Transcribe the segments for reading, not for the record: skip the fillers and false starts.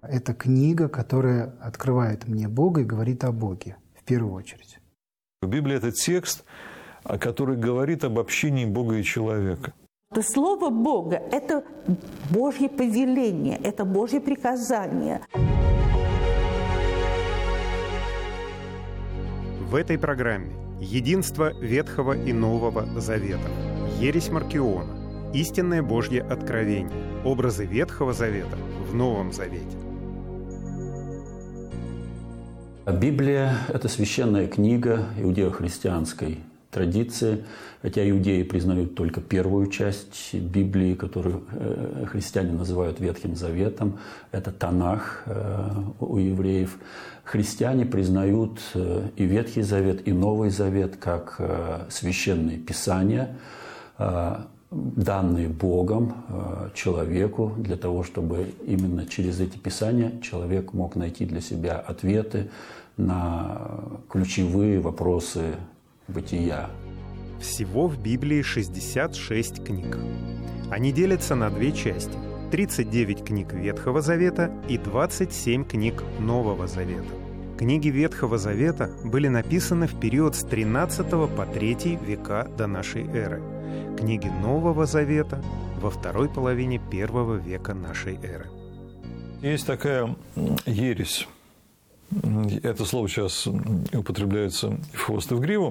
Это книга, которая открывает мне Бога и говорит о Боге в первую очередь. Библия – это текст, который говорит об общении Бога и человека. То Слово Бога – это Божье повеление, это Божье приказание. В этой программе единство Ветхого и Нового Завета, ересь Маркиона, истинное Божье откровение, образы Ветхого Завета в Новом Завете. Библия – это священная книга иудео-христианской традиции, хотя иудеи признают только первую часть Библии, которую христиане называют Ветхим Заветом. Это Танах у евреев. Христиане признают и Ветхий Завет, и Новый Завет как священные писания, данные Богом человеку для того, чтобы именно через эти писания человек мог найти для себя ответы на ключевые вопросы бытия. Всего в Библии 66 книг. Они делятся на две части. 39 книг Ветхого Завета и 27 книг Нового Завета. Книги Ветхого Завета были написаны в период с 13 по 3 века до нашей эры. Книги Нового Завета во второй половине 1 века нашей эры. Есть такая ересь. Это слово сейчас употребляется и в хвост, и в гриву.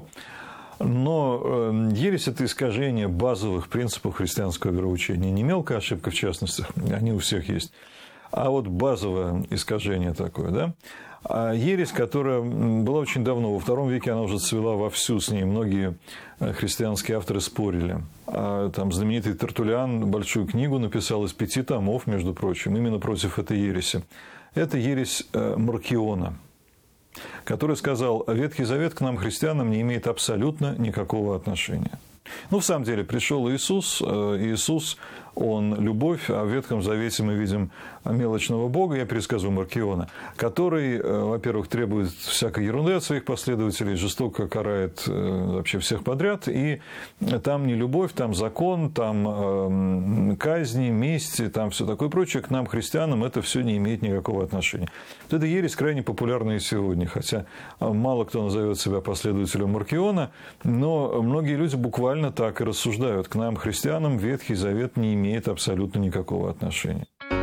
Но ересь – это искажение базовых принципов христианского вероучения. Не мелкая ошибка, в частности, они у всех есть, а вот базовое искажение такое, да? А ересь, которая была очень давно, во II веке она уже цвела вовсю, с ней многие христианские авторы спорили. А там знаменитый Тертуллиан большую книгу написал из 5 томов, между прочим, именно против этой ереси. Это ересь Маркиона, который сказал: Ветхий Завет к нам, христианам, не имеет абсолютно никакого отношения. Ну, в самом деле, пришел Иисус, Он любовь, а в Ветхом Завете мы видим мелочного Бога, я пересказываю Маркиона, который, во-первых, требует всякой ерунды от своих последователей, жестоко карает вообще всех подряд, и там не любовь, там закон, там казни, мести, там все такое прочее. К нам, христианам, это все не имеет никакого отношения. Вот эта ересь крайне популярна и сегодня, хотя мало кто назовет себя последователем Маркиона, но многие люди буквально так и рассуждают. К нам, христианам, Ветхий Завет не имеет абсолютно никакого отношения.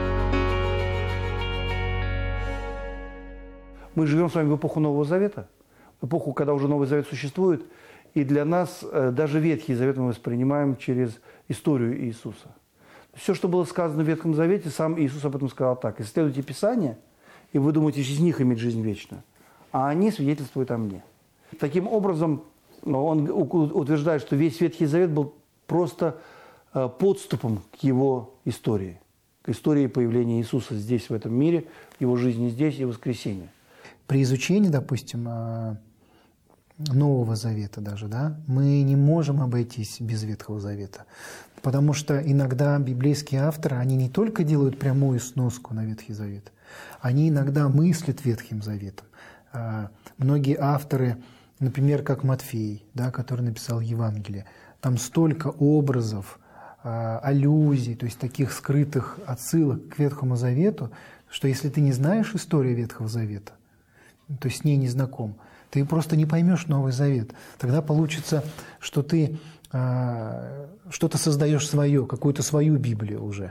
Мы живем с вами в эпоху Нового Завета, в эпоху, когда уже Новый Завет существует, и для нас даже Ветхий Завет мы воспринимаем через историю Иисуса. Все, что было сказано в Ветхом Завете, сам Иисус об этом сказал так: «Исследуйте Писания, и вы думаете из них иметь жизнь вечную, а они свидетельствуют о мне». Таким образом, он утверждает, что весь Ветхий Завет был просто подступом к его истории, к истории появления Иисуса здесь, в этом мире, его жизни здесь и воскресения. При изучении, допустим, Нового Завета даже, да, мы не можем обойтись без Ветхого Завета. Потому что иногда библейские авторы, они не только делают прямую сноску на Ветхий Завет, они иногда мыслят Ветхим Заветом. Многие авторы, например, как Матфей, да, который написал Евангелие, там столько образов, аллюзий, то есть таких скрытых отсылок к Ветхому Завету, что если ты не знаешь историю Ветхого Завета, то есть с ней не знаком, ты просто не поймешь Новый Завет. Тогда получится, что ты что-то создаешь свое, какую-то свою Библию уже.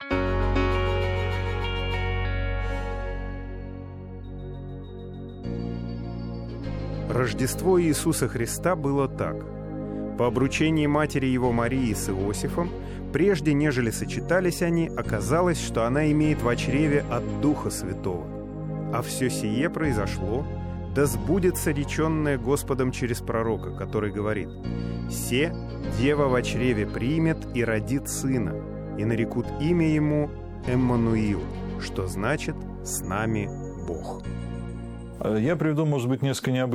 Рождество Иисуса Христа было так. По обручении матери его Марии с Иосифом, прежде нежели сочетались они, оказалось, что она имеет в чреве от Духа Святого. А все сие произошло, да сбудется реченное Господом через пророка, который говорит: «Се дева во чреве примет и родит сына, и нарекут имя ему Эммануил», что значит «с нами Бог». Я приведу, может быть, несколько необычных